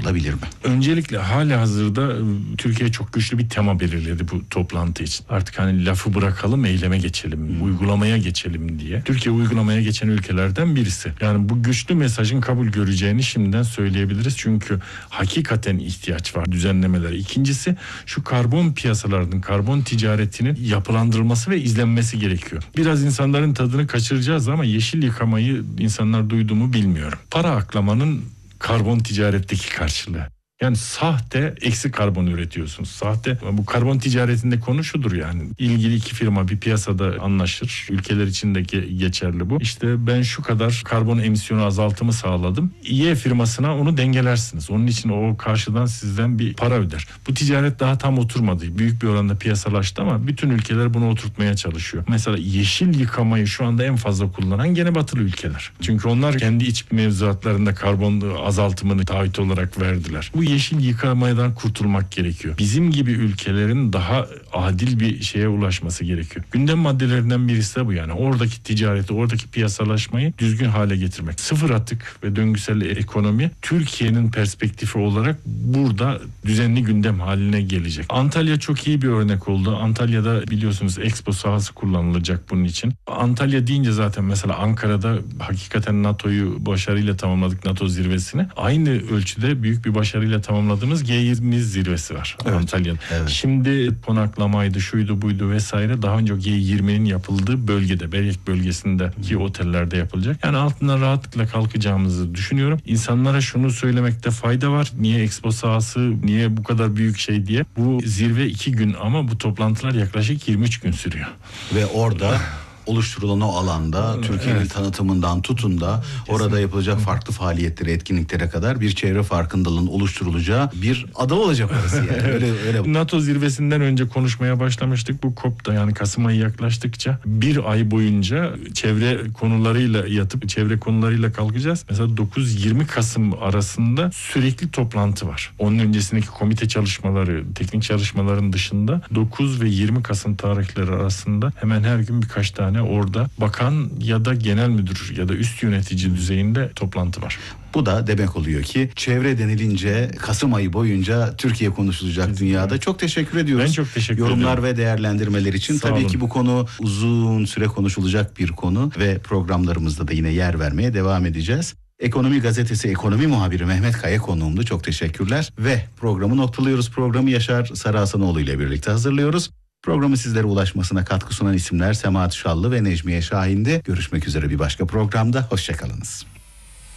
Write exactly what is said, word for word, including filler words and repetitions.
yapılabilir mi? Öncelikle halihazırda Türkiye çok güçlü bir tema belirledi bu toplantı için. Artık hani lafı bırakalım, eyleme geçelim, hmm. uygulamaya geçelim diye. Türkiye uygulamaya geçen ülkelerden birisi. Yani bu güçlü mesajın kabul göreceğini şimdiden söyleyebiliriz. Çünkü hakikaten ihtiyaç var düzenlemelere. İkincisi şu karbon piyasalarının, karbon ticaretinin yapılandırılması ve izlenmesi gerekiyor. Biraz insanların tadını kaçıracağız ama yeşil yıkamayı insanlar duydu mu bilmiyorum. Para aklamanın karbon ticaretteki karşılığı. Yani sahte eksi karbon üretiyorsunuz. Sahte, bu karbon ticaretinde konu şudur yani. İlgili iki firma bir piyasada anlaşır. Ülkeler için de geçerli bu. İşte ben şu kadar karbon emisyonu azaltımı sağladım. Y firmasına onu dengelersiniz. Onun için o karşıdan sizden bir para öder. Bu ticaret daha tam oturmadı. Büyük bir oranda piyasalaştı ama bütün ülkeler bunu oturtmaya çalışıyor. Mesela yeşil yıkamayı şu anda en fazla kullanan gene batılı ülkeler. Çünkü onlar kendi iç mevzuatlarında karbon azaltımını taahhüt olarak verdiler. Bu yeşil yıkamadan kurtulmak gerekiyor. Bizim gibi ülkelerin daha adil bir şeye ulaşması gerekiyor. Gündem maddelerinden birisi de bu yani. Oradaki ticareti, oradaki piyasalaşmayı düzgün hale getirmek. Sıfır atık ve döngüsel ekonomi Türkiye'nin perspektifi olarak burada düzenli gündem haline gelecek. Antalya çok iyi bir örnek oldu. Antalya'da biliyorsunuz Expo sahası kullanılacak bunun için. Antalya deyince zaten mesela Ankara'da hakikaten NATO'yu başarıyla tamamladık, NATO zirvesini. Aynı ölçüde büyük bir başarıyla tamamladığımız G yirmi zirvesi var evet, Antalya'da. Evet. Şimdi konaklamaydı, şuydu buydu vesaire daha önce G yirminin yapıldığı bölgede, Berek bölgesindeki hmm. otellerde yapılacak. Yani altından rahatlıkla kalkacağımızı düşünüyorum. İnsanlara şunu söylemekte fayda var. Niye Expo sahası, niye bu kadar büyük şey diye. Bu zirve iki gün ama bu toplantılar yaklaşık yirmi üç gün sürüyor. Ve orada oluşturulan o alanda Türkiye'nin evet. tanıtımından tutun da kesinlikle. Orada yapılacak farklı faaliyetlere, etkinliklere kadar bir çevre farkındalığının oluşturulacağı bir ada olacak orası yani. öyle, öyle. NATO zirvesinden önce konuşmaya başlamıştık. Bu COP'ta yani Kasım ayı yaklaştıkça bir ay boyunca çevre konularıyla yatıp çevre konularıyla kalkacağız. Mesela dokuz yirmi Kasım arasında sürekli toplantı var. Onun öncesindeki komite çalışmaları, teknik çalışmaların dışında dokuz ve yirmi Kasım tarihleri arasında hemen her gün birkaç tane orada bakan ya da genel müdür ya da üst yönetici düzeyinde toplantı var. Bu da demek oluyor ki çevre denilince Kasım ayı boyunca Türkiye konuşulacak kesinlikle. Dünyada. Çok teşekkür ediyoruz. Ben çok teşekkür Yorumlar ediyorum. ve değerlendirmeler için. Sağ Tabii olun. Ki bu konu uzun süre konuşulacak bir konu ve programlarımızda da yine yer vermeye devam edeceğiz. Ekonomi Gazetesi ekonomi muhabiri Mehmet Kaya konuğumdu. Çok teşekkürler ve programı noktalıyoruz. Programı Yaşar Sarıhasanoğlu ile birlikte hazırlıyoruz. Programı sizlere ulaşmasına katkı sunan isimler Semahat Şallı ve Necmiye Şahin'di. Görüşmek üzere bir başka programda. Hoşçakalınız.